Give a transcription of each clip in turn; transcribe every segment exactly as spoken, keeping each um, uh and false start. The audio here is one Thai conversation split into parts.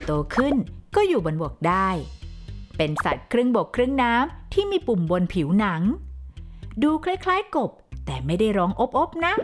โตขึ้นก็อยู่บนบกได้เป็นสัตว์ครึ่งบกครึ่งน้ำที่มีปุ่มบนผิวหนังดูคล้ายๆกบแต่ไม่ได้ร้องอบๆนะ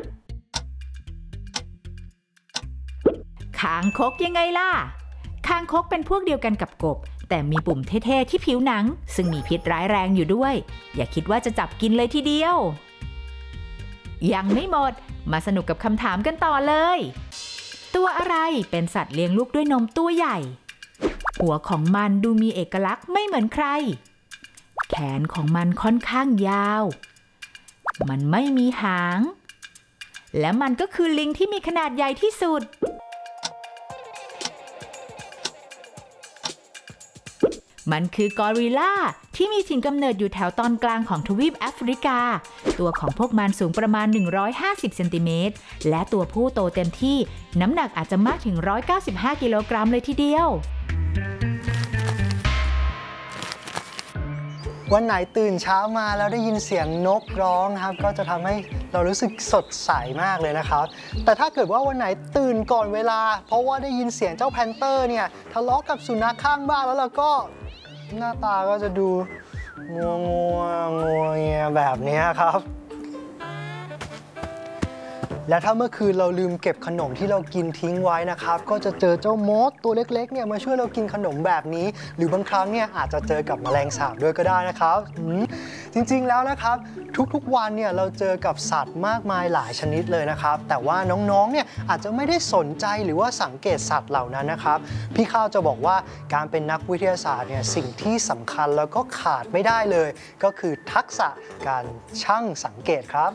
คางคกยังไงล่ะคางคกเป็นพวกเดียวกันกับกบแต่มีปุ่มเท่ๆที่ผิวหนังซึ่งมีพิษร้ายแรงอยู่ด้วยอย่าคิดว่าจะจับกินเลยทีเดียวยังไม่หมดมาสนุกกับคำถามกันต่อเลยตัวอะไรเป็นสัตว์เลี้ยงลูกด้วยนมตัวใหญ่หัวของมันดูมีเอกลักษณ์ไม่เหมือนใครแขนของมันค่อนข้างยาวมันไม่มีหางและมันก็คือลิงที่มีขนาดใหญ่ที่สุดมันคือกอริลลาที่มีถิ่นกำเนิดอยู่แถวตอนกลางของทวีปแอฟริกาตัวของพวกมันสูงประมาณหนึ่งร้อยห้าสิบเซนติเมตรและตัวผู้โตเต็มที่น้ำหนักอาจจะมากถึงหนึ่งร้อยเก้าสิบห้ากิโลกรัมเลยทีเดียววันไหนตื่นเช้ามาแล้วได้ยินเสียงนกร้องนะครับก็จะทำให้เรารู้สึกสดใสมากเลยนะครับแต่ถ้าเกิดว่าวันไหนตื่นก่อนเวลาเพราะว่าได้ยินเสียงเจ้าแพนเตอร์เนี่ยทะเลาะกับสุนัขข้างบ้านแล้วเราก็หน้าตาก็จะดูงัวงัวงัวเงียแบบนี้ครับและถ้าเมื่อคืนเราลืมเก็บขนมที่เรากินทิ้งไว้นะครับก็จะเจอเจ้ามดตัวเล็กๆเนี่ยมาช่วยเรากินขนมแบบนี้หรือบางครั้งเนี่ยอาจจะเจอกับแมลงสาบด้วยก็ได้นะครับจริงๆแล้วนะครับทุกๆวันเนี่ยเราเจอกับสัตว์มากมายหลายชนิดเลยนะครับแต่ว่าน้องๆเนี่ยอาจจะไม่ได้สนใจหรือว่าสังเกตสัตว์เหล่านั้นนะครับพี่ข้าวจะบอกว่าการเป็นนักวิทยาศาสตร์เนี่ยสิ่งที่สำคัญแล้วก็ขาดไม่ได้เลยก็คือทักษะการชั่งสังเกตครับ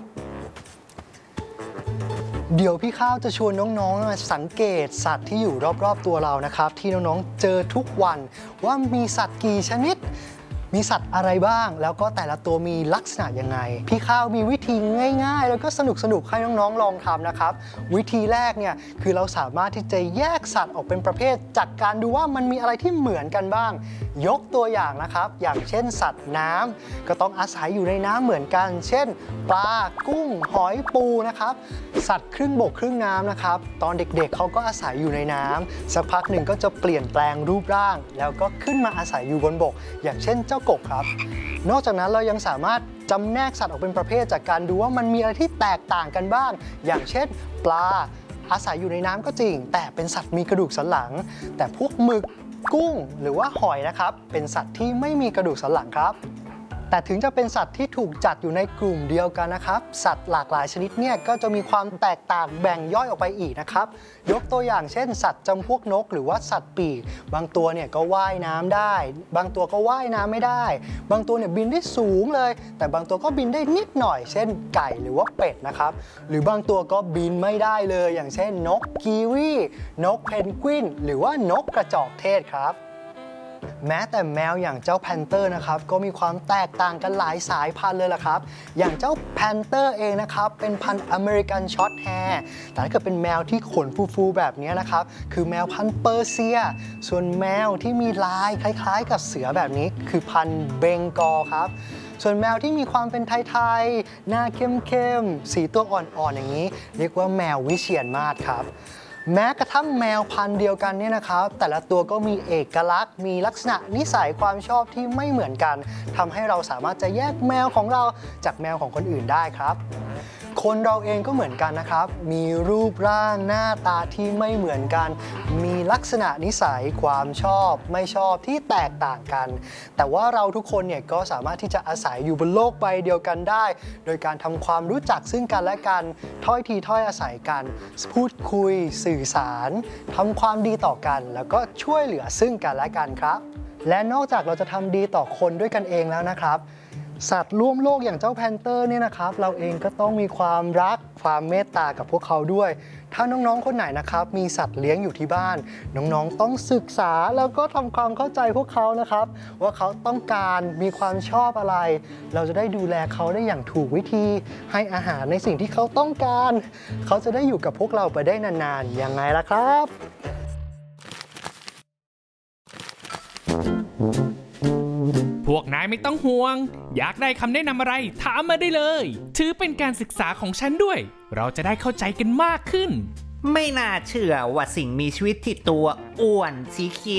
เดี๋ยวพี่ข้าวจะชวนน้องๆมาสังเกตสัตว์ที่อยู่รอบๆตัวเรานะครับที่น้องๆเจอทุกวันว่ามีสัตว์กี่ชนิดมีสัตว์อะไรบ้างแล้วก็แต่ละตัวมีลักษณะยังไงพี่ข้าวมีวิธีง่ายๆแล้วก็สนุกๆให้น้องๆลองทำนะครับวิธีแรกเนี่ยคือเราสามารถที่จะแยกสัตว์ออกเป็นประเภทจากการดูว่ามันมีอะไรที่เหมือนกันบ้างยกตัวอย่างนะครับอย่างเช่นสัตว์น้ำก็ต้องอาศัยอยู่ในน้ำเหมือนกันเช่นปลากุ้งหอยปูนะครับสัตว์ครึ่งบกครึ่งน้ำนะครับตอนเด็กๆเขาก็อาศัยอยู่ในน้ำสักพักหนึ่งก็จะเปลี่ยนแปลงรูปร่างแล้วก็ขึ้นมาอาศัยอยู่บนบกอย่างเช่นเจ้ากบครับนอกจากนั้นเรายังสามารถจำแนกสัตว์ออกเป็นประเภทจากการดูว่ามันมีอะไรที่แตกต่างกันบ้างอย่างเช่นปลาอาศัยอยู่ในน้ำก็จริงแต่เป็นสัตว์มีกระดูกสันหลังแต่พวกหมึกกุ้งหรือว่าหอยนะครับเป็นสัตว์ที่ไม่มีกระดูกสันหลังครับแต่ถึงจะเป็นสัตว์ที่ถูกจัดอยู่ในกลุ่มเดียวกันนะครับสัตว์หลากหลายชนิดเนี่ยก็จะมีความแตกต่างแบ่งย่อยออกไปอีกนะครับยกตัวอย่างเช่นสัตว์จำพวกนกหรือว่าสัตว์ปีกบางตัวเนี่ยก็ว่ายน้ำได้บางตัวก็ว่ายน้ำไม่ได้บางตัวเนี่ยบินได้สูงเลยแต่บางตัวก็บินได้นิดหน่อยเช่นไก่หรือว่าเป็ดนะครับหรือบางตัวก็บินไม่ได้เลยอย่างเช่นนกกีวีนกเพนกวินหรือว่านกกระจอกเทศครับแม้แต่แมวอย่างเจ้าแพนเตอร์นะครับก็มีความแตกต่างกันหลายสายพันธุ์เลยล่ะครับอย่างเจ้าแพนเตอร์เองนะครับเป็นพันธุ์อเมริกันช็อตแฮร์แต่ถ้าเกิดเป็นแมวที่ขนฟูๆแบบนี้นะครับคือแมวพันธุ์เปอร์เซียส่วนแมวที่มีลายคล้ายๆกับเสือแบบนี้คือพันธุ์เบงกอลครับส่วนแมวที่มีความเป็นไทยๆหน้าเข้มๆสีตัวอ่อนๆอย่างนี้เรียกว่าแมววิเชียรมาศครับแม้กระทั่งแมวพันธุ์เดียวกันเนี่ยนะครับแต่ละตัวก็มีเอกลักษณ์มีลักษณะนิสัยความชอบที่ไม่เหมือนกันทำให้เราสามารถจะแยกแมวของเราจากแมวของคนอื่นได้ครับคนเราเองก็เหมือนกันนะครับมีรูปร่างหน้าตาที่ไม่เหมือนกันมีลักษณะนิสัยความชอบไม่ชอบที่แตกต่างกันแต่ว่าเราทุกคนเนี่ยก็สามารถที่จะอาศัยอยู่บนโลกใบเดียวกันได้โดยการทำความรู้จักซึ่งกันและกันถ้อยทีถ้อยอาศัยกันพูดคุยสื่อสารทำความดีต่อกันแล้วก็ช่วยเหลือซึ่งกันและกันครับและนอกจากเราจะทำดีต่อคนด้วยกันเองแล้วนะครับสัตว์ร่วมโลกอย่างเจ้าแพนเตอร์เนี่ยนะครับเราเองก็ต้องมีความรักความเมตตากับพวกเขาด้วยถ้าน้องๆคนไหนนะครับมีสัตว์เลี้ยงอยู่ที่บ้านน้องๆต้องศึกษาแล้วก็ทำความเข้าใจพวกเขานะครับว่าเขาต้องการมีความชอบอะไรเราจะได้ดูแลเขาได้อย่างถูกวิธีให้อาหารในสิ่งที่เขาต้องการเขาจะได้อยู่กับพวกเราไปได้นานๆยังไงล่ะครับพวกนายไม่ต้องห่วงอยากได้คำแนะนำอะไรถามมาได้เลยถือเป็นการศึกษาของฉันด้วยเราจะได้เข้าใจกันมากขึ้นไม่น่าเชื่อว่าสิ่งมีชีวิตที่ตัวอ้วนสีเขียว